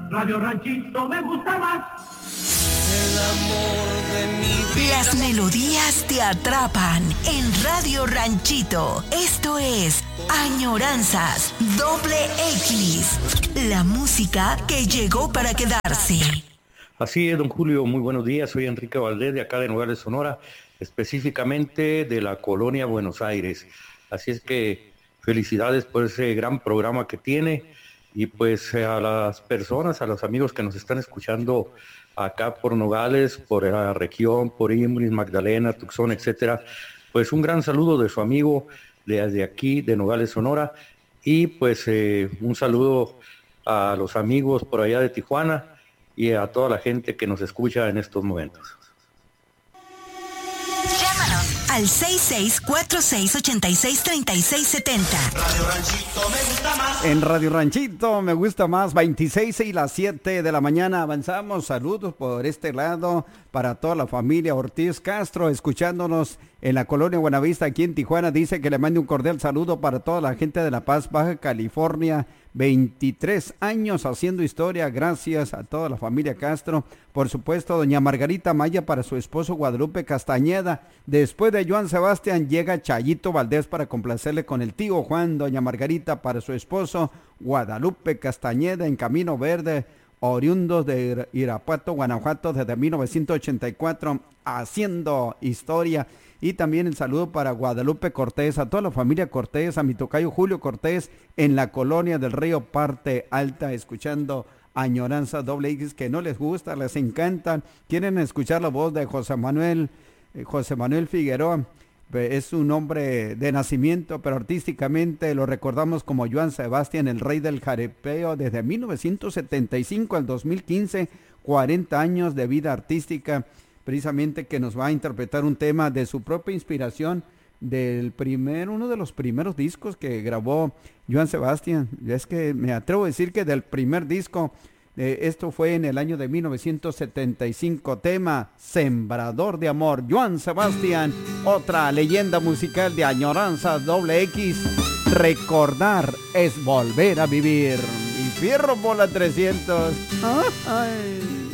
Radio Ranchito me gusta más. El amor de mi vida. Las melodías te atrapan en Radio Ranchito. Esto es Añoranzas XX. La música que llegó para quedarse. Así es, don Julio, muy buenos días. Soy Enrique Valdés, de acá de Nogales, Sonora, específicamente de la colonia Buenos Aires. Así es que felicidades por ese gran programa que tiene, y pues a las personas, a los amigos que nos están escuchando acá por Nogales, por la región, por Imbris, Magdalena, Tucson, etcétera, pues un gran saludo de su amigo desde aquí de Nogales, Sonora, y pues un saludo a los amigos por allá de Tijuana y a toda la gente que nos escucha en estos momentos. Llámanos al 6646863670. Radio Ranchito me gusta más. En Radio Ranchito me gusta más, 26 y las 7 de la mañana avanzamos. Saludos por este lado para toda la familia Ortiz Castro, escuchándonos en la colonia Buenavista, aquí en Tijuana. Dice que le mande un cordial saludo para toda la gente de La Paz, Baja California. 23 años haciendo historia, gracias a toda la familia Castro. Por supuesto, doña Margarita Maya para su esposo Guadalupe Castañeda. Después de Joan Sebastián llega Chayito Valdés para complacerle con el tío Juan. Doña Margarita para su esposo Guadalupe Castañeda en Camino Verde, oriundos de Irapuato, Guanajuato, desde 1984, haciendo historia. Y también el saludo para Guadalupe Cortés, a toda la familia Cortés, a mi tocayo Julio Cortés, en la colonia del Río Parte Alta, escuchando Añoranza XX, que no les gusta, les encantan, quieren escuchar la voz de José Manuel Figueroa. Es su nombre de nacimiento, pero artísticamente lo recordamos como Joan Sebastián, el rey del jaripeo, desde 1975 al 2015, 40 años de vida artística, precisamente que nos va a interpretar un tema de su propia inspiración, uno de los primeros discos que grabó Joan Sebastián. Es que me atrevo a decir que del primer disco, esto fue en el año de 1975, tema Sembrador de Amor, Joan Sebastián, otra leyenda musical de Añoranzas XX. Recordar es volver a vivir. Y fierro por la 300. Ay.